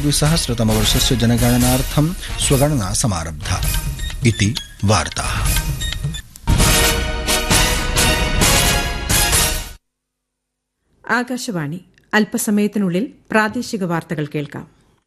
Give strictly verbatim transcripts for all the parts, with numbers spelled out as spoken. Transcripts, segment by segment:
द्विसहस्रतमवर्षस्य जनगणनार्थं स्वगणना समारब्धा इति वार्ताः। ആകാശവാണി. അല്പസമയത്തിനുള്ളിൽ പ്രാദേശിക വാർത്തകൾ കേൾക്കാം.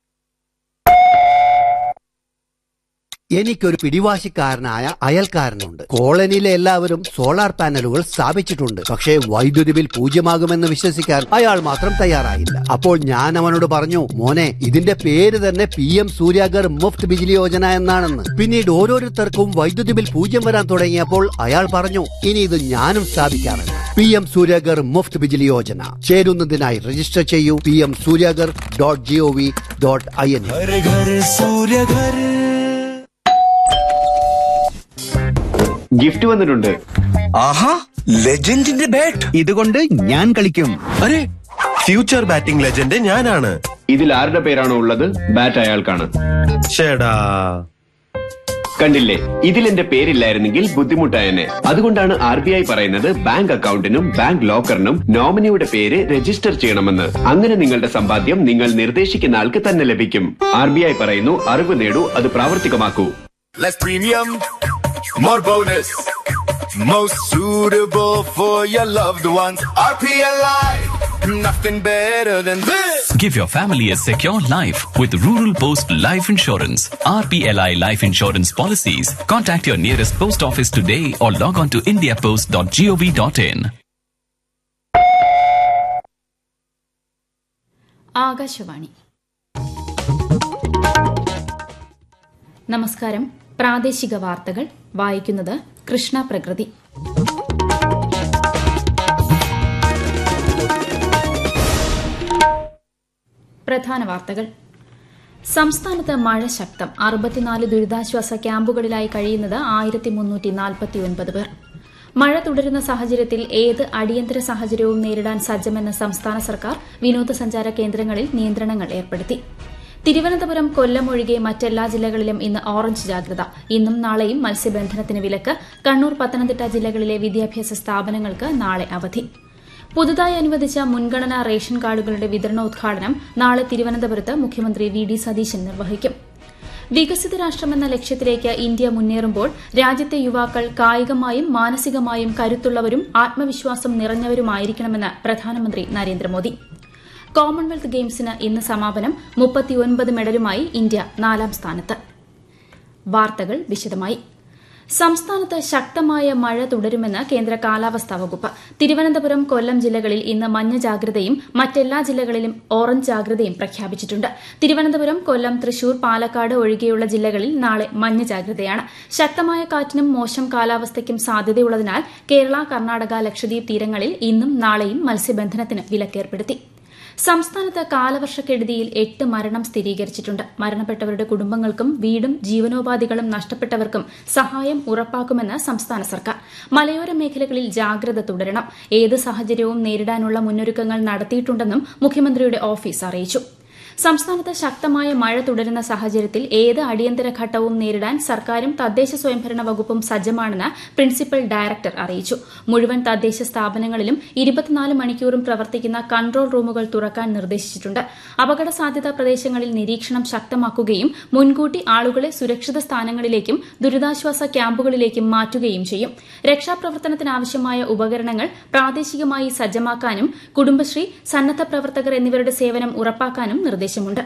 എനിക്കൊരു പിടിവാശിക്കാരനായ അയൽക്കാരനുണ്ട്. കോളനിയിലെ എല്ലാവരും സോളാർ പാനലുകൾ സ്ഥാപിച്ചിട്ടുണ്ട്. പക്ഷേ വൈദ്യുതി ബിൽ പൂജ്യമാകുമെന്ന് വിശ്വസിക്കാൻ അയാൾ മാത്രം തയ്യാറായില്ല. അപ്പോൾ ഞാൻ അവനോട് പറഞ്ഞു, മോനെ, ഇതിന്റെ പേര് തന്നെ പി എം സൂര്യാഗർ മുഫ്ത് ബിജ്ലി യോജന എന്നാണെന്ന്. പിന്നീട് ഓരോരുത്തർക്കും വൈദ്യുതി ബിൽ പൂജ്യം വരാൻ തുടങ്ങിയപ്പോൾ അയാൾ പറഞ്ഞു, ഇനി ഇത് ഞാനും സ്ഥാപിക്കാറുണ്ട്. P M Suryaghar Muft Bijli Yojana ചേരുന്നതിനായി register ചെയ്യൂ P M Suryaghar dot G O V dot I N. Gift വന്നിട്ടുണ്ട്. ആഹാ, ലെജൻഡിന്റെ ബാറ്റ്. ഇതുകൊണ്ട് ഞാൻ കളിക്കും. അരെ, ഫ്യൂച്ചർ ബാറ്റിംഗ് ലെജൻഡ് ഞാനാണ്. ഇതിൽ ആരുടെ പേരാണോ ഉള്ളത്? ബാറ്റ് അയാൾക്കാണ്. ചേടാ, കണ്ടില്ലേ, ഇതിൽ എന്റെ പേരില്ലായിരുന്നെങ്കിൽ ബുദ്ധിമുട്ടായെന്നെ. അതുകൊണ്ടാണ് ആർ ബി ഐ പറയുന്നത് ബാങ്ക് അക്കൗണ്ടിനും ബാങ്ക് ലോക്കറിനും നോമിനിയുടെ പേര് രജിസ്റ്റർ ചെയ്യണമെന്ന്. അങ്ങനെ നിങ്ങളുടെ സമ്പാദ്യം നിങ്ങൾ നിർദ്ദേശിക്കുന്ന ആൾക്ക് തന്നെ ലഭിക്കും. ആർ ബി ഐ പറയുന്നു, അറിവ് നേടൂ, അത് പ്രാവർത്തികമാക്കൂ. Less premium, more bonus, most suitable for your loved ones. R P L I, nothing better than this. Give your family a secure life with Rural Post Life Insurance. R P L I Life Insurance Policies. Contact your nearest post office today or log on to india post dot gov dot in. Akashvani. നമസ്കാരം. പ്രാദേശിക വാർത്തകൾ വായിക്കുന്നത് കൃഷ്ണ പ്രകൃതി. പ്രധാന വാർത്തകൾ. സംസ്ഥാനത്ത് മഴ ശക്തം. അറുപത്തിനാല് ദുരിതാശ്വാസ ക്യാമ്പുകളിലായി കഴിയുന്നത് ആയിരത്തി മുന്നൂറ്റി നാൽപ്പത്തിയൊൻപത് പേർ. മഴ തുടരുന്ന സാഹചര്യത്തിൽ ഏത് അടിയന്തര സാഹചര്യവും നേരിടാൻ സജ്ജമെന്ന സംസ്ഥാന സർക്കാർ. വിനോദസഞ്ചാര കേന്ദ്രങ്ങളിൽ നിയന്ത്രണങ്ങൾ ഏർപ്പെടുത്തി. തിരുവനന്തപുരം, കൊല്ലം ഒഴികെ മറ്റെല്ലാ ജില്ലകളിലും ഇന്ന് ഓറഞ്ച് ജാഗ്രത. ഇന്നും നാളെയും മത്സ്യബന്ധനത്തിന് വിലക്ക്. കണ്ണൂർ, പത്തനംതിട്ട ജില്ലകളിലെ വിദ്യാഭ്യാസ സ്ഥാപനങ്ങൾക്ക് നാളെ അവധി. പുതുതായി അനുവദിച്ച മുൻഗണനാ റേഷൻ കാർഡുകളുടെ വിതരണോദ്ഘാടനം നാളെ തിരുവനന്തപുരത്ത് മുഖ്യമന്ത്രി വി ഡി സതീശൻ നിർവഹിക്കും. വികസിത രാഷ്ട്രമെന്ന ലക്ഷ്യത്തിലേക്ക് ഇന്ത്യ മുന്നേറുമ്പോൾ രാജ്യത്തെ യുവാക്കൾ കായികമായും മാനസികമായും കരുത്തുള്ളവരും ആത്മവിശ്വാസം നിറഞ്ഞവരുമായിരിക്കണമെന്ന് പ്രധാനമന്ത്രി നരേന്ദ്രമോദി. കോമൺവെൽത്ത് ഗെയിംസിന് ഇന്ന് സമാപനം. മുപ്പത്തിയൊൻപത് മെഡലുമായി ഇന്ത്യ നാലാം സ്ഥാനത്ത്. വാർത്തകൾ വിശദമായി. സംസ്ഥാനത്ത് ശക്തമായ മഴ തുടരുമെന്ന് കേന്ദ്ര കാലാവസ്ഥാ വകുപ്പ്. തിരുവനന്തപുരം, കൊല്ലം ജില്ലകളിൽ ഇന്ന് മഞ്ഞ ജാഗ്രതയും മറ്റെല്ലാ ജില്ലകളിലും ഓറഞ്ച് ജാഗ്രതയും പ്രഖ്യാപിച്ചിട്ടുണ്ട്. തിരുവനന്തപുരം, കൊല്ലം, തൃശൂർ, പാലക്കാട് ഒഴികെയുള്ള ജില്ലകളിൽ നാളെ മഞ്ഞ ജാഗ്രതയാണ്. ശക്തമായ കാറ്റിനും മോശം കാലാവസ്ഥയ്ക്കും സാധ്യതയുള്ളതിനാൽ കേരള, കർണാടക, ലക്ഷദ്വീപ് തീരങ്ങളിൽ ഇന്നും നാളെയും മത്സ്യബന്ധനത്തിന് വിലക്കേർപ്പെടുത്തി. സംസ്ഥാനത്ത് കാലവർഷക്കെടുതിയിൽ എട്ട് മരണം സ്ഥിരീകരിച്ചിട്ടുണ്ട്. മരണപ്പെട്ടവരുടെ കുടുംബങ്ങൾക്കും വീടും ജീവനോപാധികളും നഷ്ടപ്പെട്ടവർക്കും സഹായം ഉറപ്പാക്കുമെന്ന് സംസ്ഥാന സർക്കാർ. മലയോര മേഖലകളിൽ ജാഗ്രത തുടരണം. ഏത് സാഹചര്യവും നേരിടാനുള്ള മുന്നൊരുക്കങ്ങൾ നടത്തിയിട്ടുണ്ടെന്നും മുഖ്യമന്ത്രിയുടെ ഓഫീസ് അറിയിച്ചു. സംസ്ഥാനത്ത് ശക്തമായ മഴ തുടരുന്ന സാഹചര്യത്തിൽ ഏത് അടിയന്തര ഘട്ടവും നേരിടാൻ സർക്കാരും തദ്ദേശ സ്വയംഭരണ വകുപ്പും സജ്ജമാണെന്ന് പ്രിൻസിപ്പൽ ഡയറക്ടർ അറിയിച്ചു. മുഴുവൻ തദ്ദേശ സ്ഥാപനങ്ങളിലും ഇരുപത്തിനാല് മണിക്കൂറും പ്രവർത്തിക്കുന്ന കൺട്രോൾ റൂമുകൾ തുറക്കാൻ നിർദ്ദേശിച്ചിട്ടുണ്ട്. അപകട സാധ്യതാ പ്രദേശങ്ങളിൽ നിരീക്ഷണം ശക്തമാക്കുകയും മുൻകൂട്ടി ആളുകളെ സുരക്ഷിത സ്ഥാനങ്ങളിലേക്കും ദുരിതാശ്വാസ ക്യാമ്പുകളിലേക്കും മാറ്റുകയും ചെയ്യും. രക്ഷാപ്രവർത്തനത്തിനാവശ്യമായ ഉപകരണങ്ങൾ പ്രാദേശികമായി സജ്ജമാക്കാനും കുടുംബശ്രീ, സന്നദ്ധ പ്രവർത്തകർ എന്നിവരുടെ സേവനം ഉറപ്പാക്കാനും നിർദ്ദേശിച്ചു.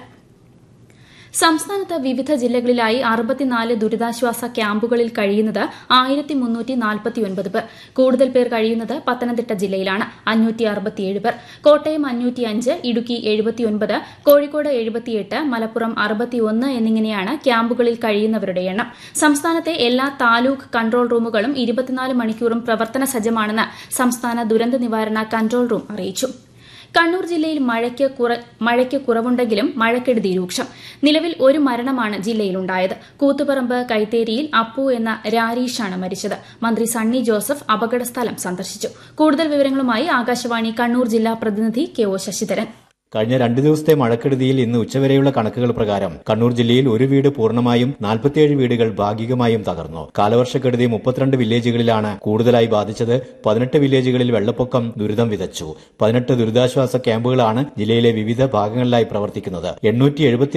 സംസ്ഥാനത്ത് വിവിധ ജില്ലകളിലായി അറുപത്തിനാല് ദുരിതാശ്വാസ ക്യാമ്പുകളിൽ കഴിയുന്നത് ആയിരത്തി മുന്നൂറ്റി നാൽപ്പത്തിയൊൻപത് പേർ. കൂടുതൽ പേർ കഴിയുന്നത് പത്തനംതിട്ട ജില്ലയിലാണ്. അഞ്ഞൂറ്റി അറുപത്തിയേഴ് പേർ. കോട്ടയം അഞ്ഞൂറ്റിയഞ്ച്, ഇടുക്കി എഴുപത്തിയൊൻപത്, കോഴിക്കോട് എഴുപത്തിയെട്ട്, മലപ്പുറം അറുപത്തിയൊന്ന് എന്നിങ്ങനെയാണ് ക്യാമ്പുകളിൽ കഴിയുന്നവരുടെ എണ്ണം. സംസ്ഥാനത്തെ എല്ലാ താലൂക്ക് കൺട്രോൾ റൂമുകളും ഇരുപത്തിനാല് മണിക്കൂറും പ്രവർത്തന സജ്ജമാണെന്ന് സംസ്ഥാന ദുരന്ത നിവാരണ കൺട്രോൾ റൂം അറിയിച്ചു. കണ്ണൂർ ജില്ലയിൽ മഴയ്ക്ക് കുറവുണ്ടെങ്കിലും മഴക്കെടുതി രൂക്ഷം. നിലവിൽ ഒരു മരണമാണ് ജില്ലയിലുണ്ടായത്. കൂത്തുപറമ്പ് കൈത്തേരിയിൽ അപ്പു എന്ന രാരീഷാണ് മരിച്ചത്. മന്ത്രി സണ്ണി ജോസഫ് അപകടസ്ഥലം സന്ദർശിച്ചു. കൂടുതൽ വിവരങ്ങളുമായി ആകാശവാണി കണ്ണൂർ ജില്ലാ പ്രതിനിധി കെ ഒ ശശിധരൻ. കഴിഞ്ഞ രണ്ടു ദിവസത്തെ മഴക്കെടുതിയിൽ ഇന്ന് ഉച്ചവരെയുള്ള കണക്കുകൾ പ്രകാരം കണ്ണൂർ ജില്ലയിൽ ഒരു വീട് പൂർണ്ണമായും നാൽപ്പത്തിയേഴ് വീടുകൾ ഭാഗികമായും തകർന്നു. കാലവർഷക്കെടുതി മുപ്പത്തിരണ്ട് വില്ലേജുകളിലാണ് കൂടുതലായി ബാധിച്ചത്. പതിനെട്ട് വില്ലേജുകളിൽ വെള്ളപ്പൊക്കം ദുരിതം വിതച്ചു. പതിനെട്ട് ദുരിതാശ്വാസ ക്യാമ്പുകളാണ് ജില്ലയിലെ വിവിധ ഭാഗങ്ങളിലായി പ്രവർത്തിക്കുന്നത്. എണ്ണൂറ്റി എഴുപത്തി